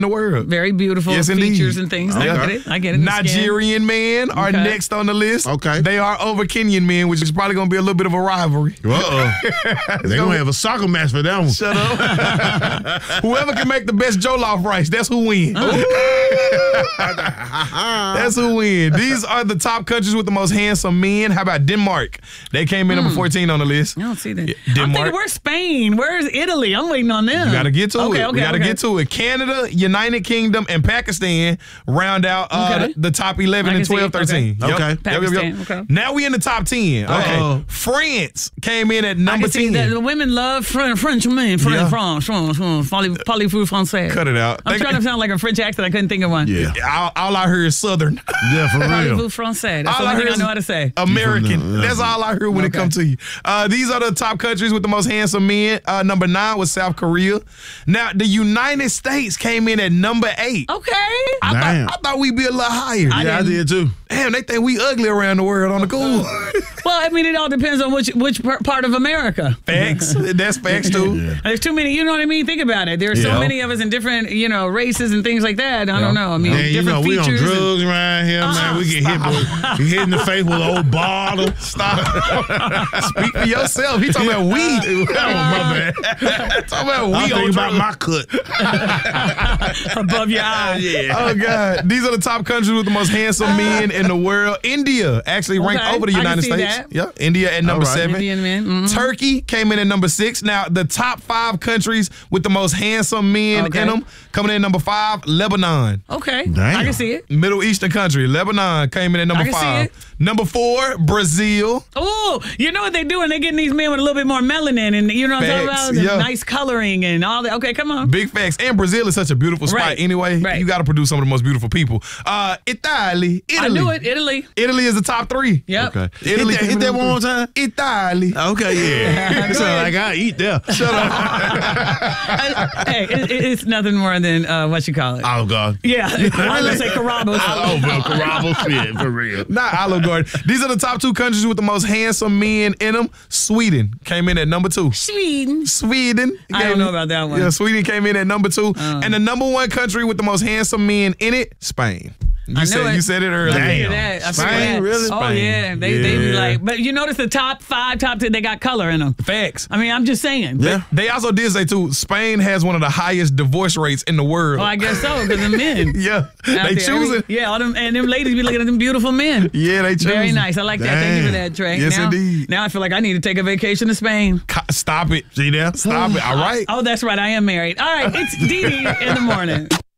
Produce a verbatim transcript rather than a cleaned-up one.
the world. Very beautiful yes, features and things. Okay. I get it. I get it. Nigerian men are okay. next on the list. Okay. They are over Kenyan men, which is probably going to be a little bit of a rivalry. Uh-oh. They're going to have a soccer match for that one. Shut up. Whoever can make the best jollof rice, that's who wins. That's who wins. These are the top countries with the most handsome men. How about Denmark? They came in mm. number fourteen on the list. I don't see that. Denmark. I'm thinking, where's Spain? Where's Italy? I'm waiting on them. You got to get to okay, it. Okay, we got to okay. get to it. Canada, United Kingdom, and Pakistan round out uh, okay. the, the top eleven and twelve, thirteen. Okay. Yep. okay. Yep, Pakistan, yep, yep. okay. Now we in the top ten. Okay. Uh-oh. France came in at number I can see ten. that the women love French, French men. French, Yeah. France, France, France. Parlez-vous français? Cut it out. I'm They- trying to sound like a French accent. I couldn't think of one. Yeah. All, all I heard is Southern. Yeah, for real. Parlez-vous français? That's All the I only thing heard I is know how to say. American. That's all I heard when it Okay. comes to you. Uh, these are the top countries with the most handsome men. Uh, number nine was South Korea. Now, the United States came in at number eight. Okay. I Damn. thought, I thought we'd be a little higher. Yeah, I did too. Damn, they think we ugly around the world on the cool. Well, I mean, it all depends on which which par- part of America. Facts. That's facts, too. Yeah. There's too many, you know what I mean? Think about it. There are so Yeah. many of us in different, you know, races and things like that. I don't know. I mean, Man, you different know, we on features. and- drugs around here, man. We get hit, with, we hit in the face with an old bottle. Stop. Speak for yourself. He talking about weed. Oh, my bad. talking about I weed. think about my cut. above your eye. Yeah. Oh, God. These are the top countries with the most handsome men in the world. India actually ranked Okay, over the I can United see States. that. Yeah, India at number All right. seven. Indian men. Mhm. Turkey came in at number six. Now, the top five countries with the most handsome men Okay. in them, coming in at number five, Lebanon. Okay. Damn. I can see it. Middle Eastern country, Lebanon came in at number I can see five. it. Number four, Brazil. Oh, you know what they do? And they're getting these men with a little bit more melanin and, you know what I'm Facts, talking about? yeah. Nice coloring and all that. Okay, come on. Big facts. And Brazil is such a beautiful spot Right. anyway. Right. You got to produce some of the most beautiful people. Uh, Italy. Italy. I knew it. Italy. Italy is the top three. Yep. Okay. Italy hit that, hit that one more time. Italy. Okay, yeah. It sound like I eat there. Shut up. Hey, it, it- it's nothing more than uh, what you call it. Oh, God. Yeah. I was going to say Carrabba's. Oh, bro, Carrabba's shit, for real. Not Olive Garden. These are the top two countries with the most handsome men in them. Sweden came in at number two. Sweden. Sweden. I don't know about that one. Yeah, Sweden came in at number two. Uh. And the number one country with the most handsome men in it, Spain. You I said knew it. you said it earlier. I figured Damn. that. I Spain, figured that. really? Oh, Spain. yeah. They, they be Yeah. like, but you notice the top five, top ten, they got color in them. Facts. I mean, I'm just saying. Yeah. They also did say, too, Spain has one of the highest divorce rates in the world. Well, I guess so, because the men. yeah. out They there. choose it. Yeah, all them, and them ladies be looking at them beautiful men. Yeah, they choose Very it. nice. I like that. Thank you for that, Trey. Yes, now, indeed. Now I feel like I need to take a vacation to Spain. Co- Stop it. See there? Stop it. All right. Oh, that's right. I am married. All right. It's Dee Dee in the morning.